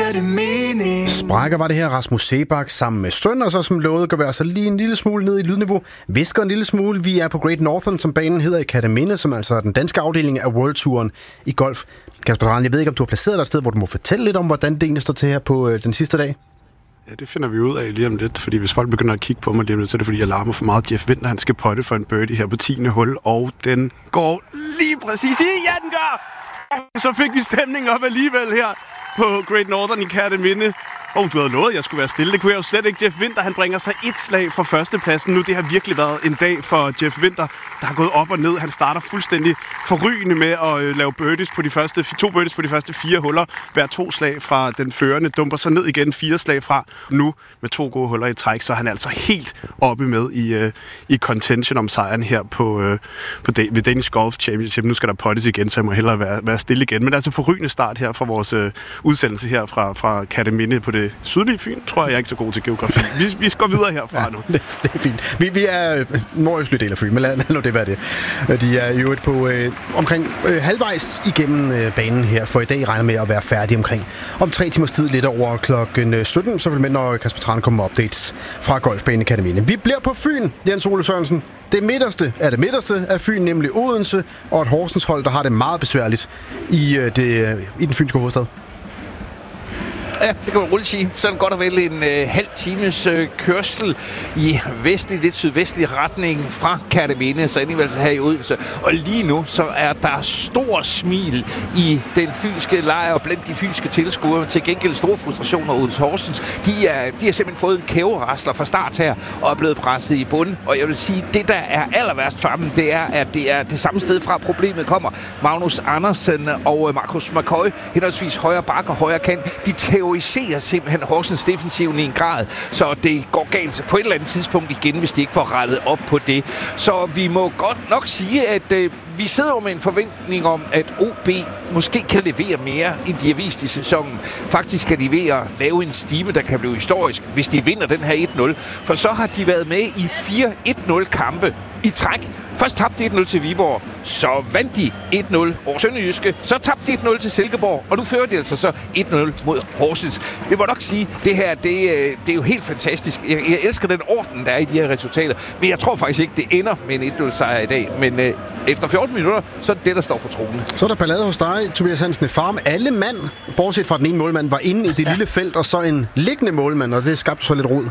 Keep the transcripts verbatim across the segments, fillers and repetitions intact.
giver det mening. Sprækker var det her Rasmus Seebach sammen med Søn, og så som lovet gør vi altså lige en lille smule ned i lydniveau. Visker en lille smule. Vi er på Great Northern, som banen hedder, i Kerteminde, som altså er den danske afdeling af World Touren i golf. Kasper Tran, jeg ved ikke, om du har placeret dig et sted, hvor du må fortælle lidt om, hvordan det egentlig står til her på øh, den sidste dag. Ja, det finder vi ud af lige om lidt, fordi hvis folk begynder at kigge på mig lige om lidt, så er det fordi, jeg larmer for meget. Jeff Winther, han skal potte for en birdie her på tiende hul, og den går lige præcis i. Ja, den gør! Så fik vi stemningen op alligevel her på Great Northern i Kerteminde. Åh, oh, du havde lovet, at jeg skulle være stille. Det kunne jeg jo slet ikke. Jeff Winther, han bringer sig et slag fra førstepladsen nu. Det har virkelig været en dag for Jeff Winther, der har gået op og ned. Han starter fuldstændig forrygende med at øh, lave birdies på de første, to birdies på de første fire huller. Hver to slag fra den førende, dumper sig ned igen fire slag fra. Nu med to gode huller i træk, så er han altså helt oppe med i, øh, i contention om sejren her på, øh, på da- ved Danish Golf Championship. Nu skal der pottes igen, så jeg må hellere være, være stille igen. Men det er altså forrygende start her fra vores øh, udsendelse her fra, fra Kerteminde på det sydlige Fyn, tror jeg, jeg er ikke så god til geografi. Vi, vi skal videre herfra ja, nu. Det, det er fint. Vi, vi er nordøstlige del af Fyn, men lad, lad nu det være det. De er jo et på øh, omkring øh, halvvejs igennem øh, banen her, for i dag regner med at være færdig omkring om tre timers tid, lidt over klokken sytten, så vil med, når Kasper Tran kommer med updates fra Golfbanen i Kerteminde. Vi bliver på Fyn, Jens Ole Sørensen. Det midterste er det midterste af Fyn, nemlig Odense, og et Horsens hold, der har det meget besværligt i, øh, det, i den fynske hovedstad. Ja, det kan man roligt sige. Sådan godt og vel en øh, halv times øh, kørsel i vestlig, lidt sydvestlig retning fra Kerteminde, så alligevel så her i Odense. Og lige nu, så er der stor smil i den fynske lejr og blandt de fynske tilskuere. Til gengæld store frustrationer Odense Horsens. De, er, de har simpelthen fået en kæverasler fra start her og er blevet presset i bunden. Og jeg vil sige, det der er aller værst for dem, det er, at det er det samme sted fra problemet kommer. Magnus Andersen og Markus McCoy, henholdsvis højre bakke og højre kant, de terroriserer simpelthen Horsens defensiven i en grad, så det går galt på et eller andet tidspunkt igen, hvis de ikke får rettet op på det. Så vi må godt nok sige, at øh, vi sidder med en forventning om, at O B måske kan levere mere, end de har vist i sæsonen. Faktisk kan de ved at lave en stime, der kan blive historisk, hvis de vinder den her et nul. For så har de været med i fire et nul kampe i træk. Først tabte de et nul til Viborg, så vandt de et nul over Sønderjyske, så tabte de et nul til Silkeborg, og nu fører de altså så et nul mod Horsens. Vi må nok sige, det her, det, det er jo helt fantastisk. Jeg, jeg elsker den orden, der er i de her resultater, men jeg tror faktisk ikke, det ender med en et nul sejr i dag. Men øh, efter fjorten minutter, så er det det, der står for tronen. Så er der ballade hos dig, Tobias Hansen i Farm. Alle mand, bortset fra den ene målmand, var inde i det ja. lille felt, og så en liggende målmand, og det skabte så lidt rod.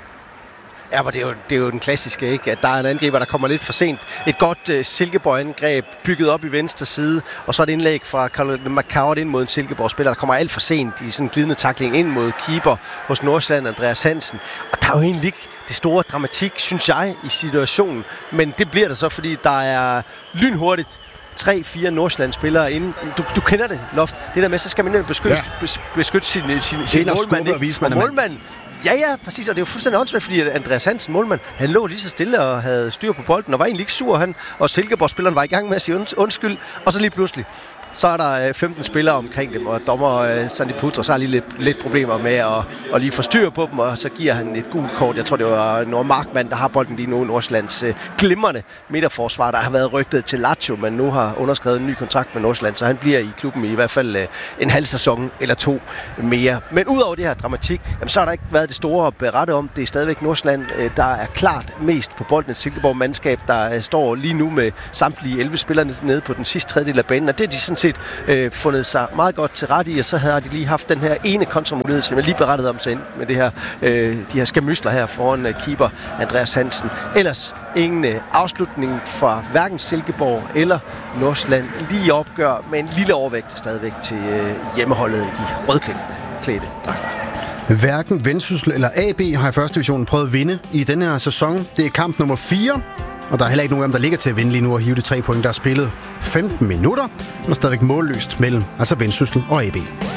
Ja, men det er, jo, det er jo den klassiske, ikke? At der er en angriber, der kommer lidt for sent. Et godt uh, Silkeborg-angreb bygget op i venstre side, og så et indlæg fra Carl McCourt ind mod en Silkeborg-spiller, der kommer alt for sent i sådan en glidende tackling ind mod keeper hos Nordsjælland, Andreas Hansen. Og der er jo egentlig ikke det store dramatik, synes jeg, i situationen. Men det bliver der så, fordi der er lynhurtigt tre fire Nordsjælland-spillere inde. Du, du kender det, Loft. Det der med, så skal man beskytte, ja. beskytte sin, sin, sin målmand. Og målmanden, ja, ja, præcis, og det er jo fuldstændig åndssvagt, fordi Andreas Hansen, målmand, han lå lige så stille og havde styr på bolden, og var egentlig ikke sur, han, og Silkeborg-spilleren var i gang med at sige und, undskyld, og så lige pludselig, så er der femten spillere omkring dem, og dommer Sandy Putra, så har lige lidt, lidt problemer med at, at lige få styr på dem, og så giver han et gult kort. Jeg tror, det var Nord Markmann, der har bolden lige nu, Nordsjællands øh, glimrende midterforsvar, der har været rygtet til Lazio, men nu har underskrevet en ny kontrakt med Nordsjælland, så han bliver i klubben i, i hvert fald øh, en halv sæson eller to mere. Men udover det her dramatik, jamen, så har der ikke været det store at berette om. Det er stadigvæk Nordsjælland, øh, der er klart mest på bolden. Et Silkeborg-mandskab, der øh, står lige nu med samtlige elleve spillere nede på den sidste tredjedel af banen, og det er de sådan set øh, fundet sig meget godt til rette i, og så har de lige haft den her ene kontramulighed, som jeg lige berettede om sig med det her, øh, de her skamysler her foran øh, keeper Andreas Hansen. Ellers ingen øh, afslutning fra hverken Silkeborg eller Nordsjælland. Lige opgør med en lille overvægt stadigvæk til øh, hjemmeholdet i de rødklædte dragter. Hverken Vendsyssel eller A B har i første divisionen prøvet at vinde i denne her sæson. Det er kamp nummer fire. Og der er heller ikke nogen af dem, der ligger til at vinde lige nu og hive de tre point, der er spillet femten minutter. Og stadigvæk målløst mellem altså Vendsyssel og A B.